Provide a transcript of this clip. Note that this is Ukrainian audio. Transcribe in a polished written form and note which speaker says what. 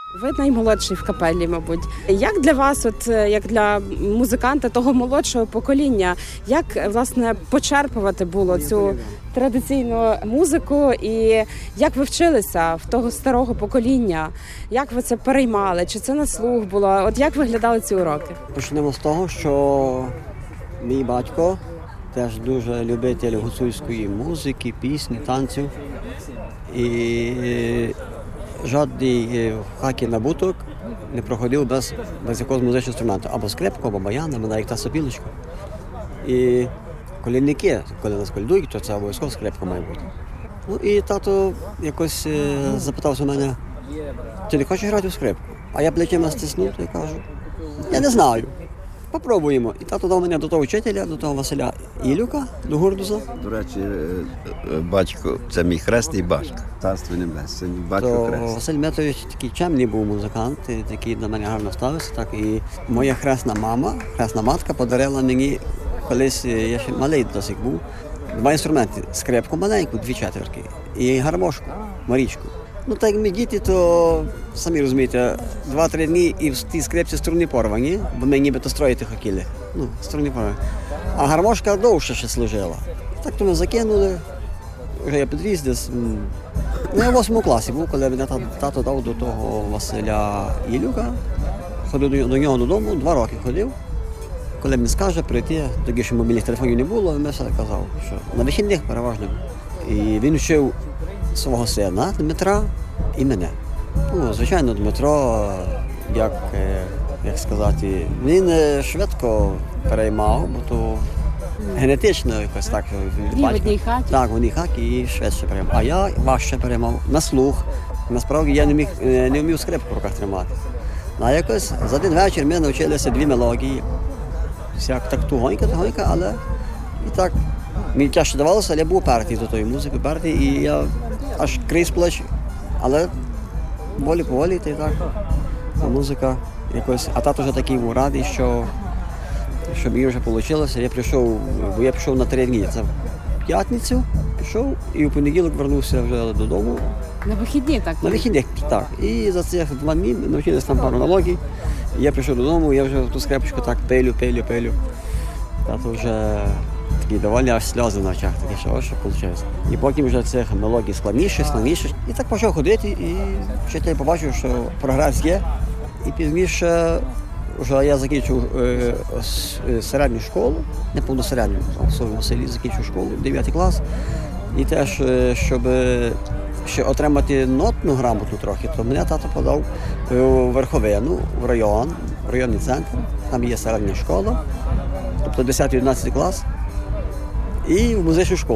Speaker 1: Ви наймолодший в капелі, мабуть. Як для вас, як для музиканта того молодшого покоління, як, власне, почерпувати було цю традиційну музику і як ви вчилися в того старого покоління? Як ви це переймали? Чи це на слух було? От як виглядали ці уроки?
Speaker 2: Почнемо з того, що мій батько теж дуже любитель гуцульської музики, пісні, танців. І жодний в хаті набуток не проходив без якогось музичного інструменту. Або скрипку, або баян, або навіть та сопілочка. І колінники, коли нас колядують, то це обов'язково скрипка має бути. Ну і тато якось запитався у мене, ти не хочеш грати у скрипку? А я плечима стиснув і кажу, я не знаю. Попробуємо. І тато дав мене до того вчителя, до того Василя Ілюка, до Гурдуса.
Speaker 3: До речі, батько, це мій хресний батько. Царство небесне, батько
Speaker 2: То
Speaker 3: хресний.
Speaker 2: Василь Метович такий чемний був музикант, такий до мене гарно ставився. Так. І моя хресна матка подарила мені, колись я ще малий досить був, два інструменти. Скрипку маленьку, 2 четверки, і гармошку, Марічку. Ну так як ми діти, то самі розумієте, 2-3 дні і в тій скрипці струни порвані, бо ми нібито строїти хотіли. Ну, струни порвані. А гармошка довше ще служила. Так то ми закинули, вже я підріс десь. Ну, я в 8 класі був, коли мене тато дав до того Василя Ілюка. Ходив до нього додому, 2 роки ходив. Коли мені скаже прийти, тоді ще мобільних телефонів не було, він все казав, що на вихідних переважно. І він вчив свого сина Дмитра і мене. Ну, звичайно, Дмитро, як сказати, він швидко переймав, бо то генетично якось так.
Speaker 1: В одній хаті?
Speaker 2: Так, в одній хаті і швидше переймав. А я важче переймав на слух. Насправді я не вмів скрипку в руках тримати. А якось за один вечір ми навчилися 2 мелодії. Так тугонька, але і так. Мені тяжко давалося, але я був партій до тої музики, і я аж крізь плач. Але поволі, та й так. Та музика якось. А тато вже такий був радий, що мені вже вийшло. Я пішов на 3 дні. Це в п'ятницю пішов і в понеділок вернувся вже додому.
Speaker 1: На вихідні, так?
Speaker 2: На вихідних, так. І за цих 2 дні навчилися там пару налогів. Я прийшов додому, я вже ту скрипочку так пилю. Тато вже такі доволі аж сльози на очах, такі, що виходить. І потім вже цих мелодій складніше. І так почав ходити, і вчитель побачив, що прогрес є. І пізніше вже я закінчив середню школу, не повну середню, в своєму селі закінчив школу, 9 клас. І теж, щоб ще отримати нотну грамоту трохи, то мене тато подав у Верховину, в районний центр. Там є середня школа, тобто 10-11 клас. І в музичну школу.